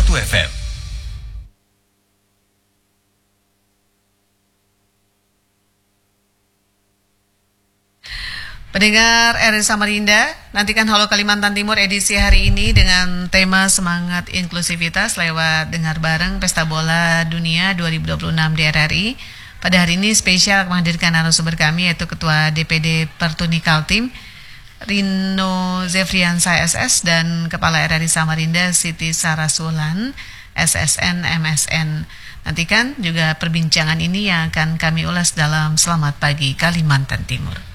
FM. Pendengar RRI Samarinda, nantikan Halo Kalimantan Timur edisi hari ini dengan tema Semangat Inklusivitas lewat Dengar Bareng Pesta Bola Dunia 2026 di RRI. Pada hari ini spesial menghadirkan narasumber kami yaitu Ketua DPD Pertuni Kaltim, Rino Zefriansa SS, dan Kepala RRI Samarinda Siti Sarasulan SSN MSN. Nantikan juga perbincangan ini yang akan kami ulas dalam Selamat Pagi Kalimantan Timur.